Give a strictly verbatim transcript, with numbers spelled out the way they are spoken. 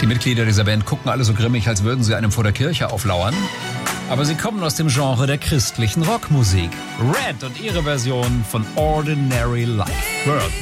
Die Mitglieder dieser Band gucken alle so grimmig, als würden sie einem vor der Kirche auflauern. Aber sie kommen aus dem Genre der christlichen Rockmusik. Red und ihre Version von Ordinary Life. World